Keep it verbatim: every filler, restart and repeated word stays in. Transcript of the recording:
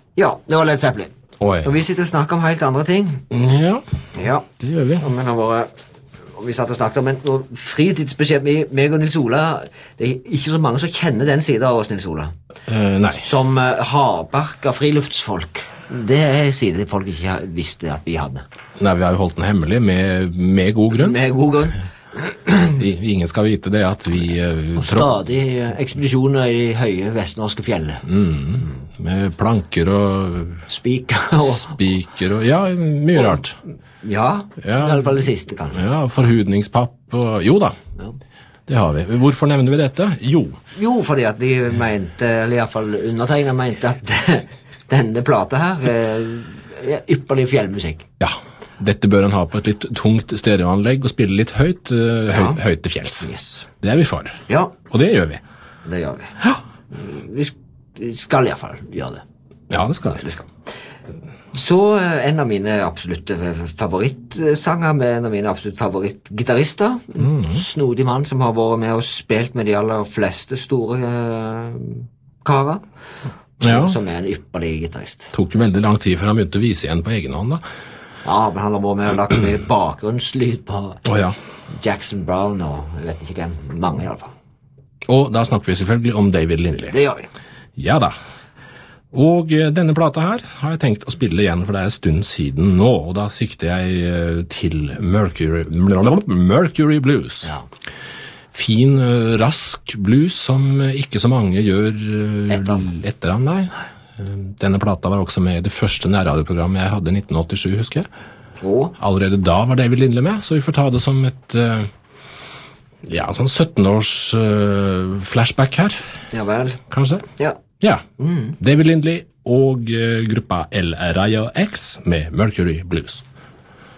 Ja, det var Led Zeppelin. Oi. Og vi sitter og snakker om helt andre ting. Ja, Ja, det gjør vi. og vi har vært... Og vi satt og snakket om en noe fritidsbeskjed med meg og Nils Ola. Det er ikke så mange som kjenner den siden av oss, Nils Ola. Uh, nei. Som uh, hardbarka friluftsfolk. Det er en side folk ikke visste at vi hadde. Nei, vi har jo holdt den hemmelig med, med god grunn. Med god grunn. I, ingen skal vite det at vi... Uh, Og stadig uh, ekspedisjoner i høye vestnorske fjellet. Mm, med planker og... Spiker og... Spiker og... Ja, mye rart. Ja, Ja. i alle fall det siste, kanskje. Ja, forhudningspapp og... Jo da, Ja. det har vi. Hvorfor nevner vi dette? Jo. Jo, fordi at de mente, eller i hvert fall undertegnet mente at denne plata her er ypperlig fjellmusikk. Ja, dette bør en ha på et litt tungt stereoanlegg og spille litt høyt, uh, høy, Ja. høyt til fjells. Yes. Det er vi for. Ja, Og det gjør vi. det gjør vi. Ja. Vi sk- vi skal i hvert fall gjøre det. Ja, det skal Det vi. skal. Så eh, en av mine absolutte favorittsanger med en av mine absolutt favorittgitarister. En snodig mann som har vært med og spilt med de aller fleste store uh, karer. Ja, Som er en ypperlig gitarist. tok jo veldig lang tid før han begynte å vise igjen på egen hånd da. Ja, men han har vært med og lagt mye bakgrunnslyd på Åja. Jackson Brown og jeg vet ikke hvem. Mange i alle fall. Og da snakker vi selvfølgelig om David Lindley. Det gjør vi. Ja da. Og eh, denne plata her har jeg tenkt å spille igjen, for det er en stund siden nå, og da sikter jeg eh, til Mercury, Mercury Blues. Ja. Fin, eh, rask blues som eh, ikke så mange gjør eh, Etter han. etter han, nei. Eh, Denne plata var også med i det første nærradioprogrammet jeg hadde i nitten åttisju, husker jeg. Og Allerede da var David Lindley med, så vi får ta det som et eh, ja, sånn sytten års eh, flashback her, ja vel. kanskje. Ja. Ja, David Lindley og eh, gruppa El Rayo X med Mercury Blues.